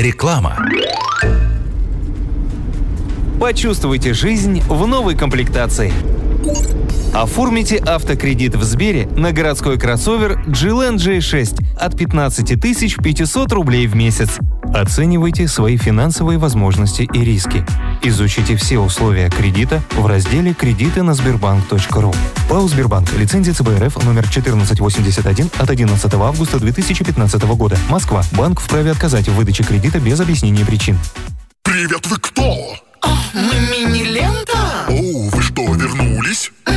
Реклама. Почувствуйте жизнь в новой комплектации. Оформите автокредит в Сбере на городской кроссовер GLN J6 от 15 500 рублей в месяц. Оценивайте свои финансовые возможности и риски. Изучите все условия кредита в разделе «Кредиты на Сбербанк.ру». ПАО «Сбербанк». Лицензия ЦБ РФ номер 1481 от 11 августа 2015 года. Москва. Банк вправе отказать в выдаче кредита без объяснения причин. Привет, вы кто? Мы Мини-лента. О,